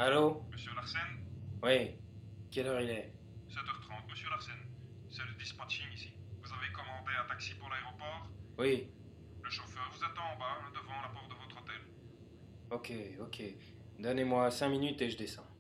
Allô? Monsieur Larsen? Oui. Quelle heure il est? 7h30. Monsieur Larsen, c'est le dispatching ici. Vous avez commandé un taxi pour l'aéroport? Oui. Le chauffeur vous attend en bas, devant la porte de votre hôtel. Ok, ok. Donnez-moi 5 minutes et je descends.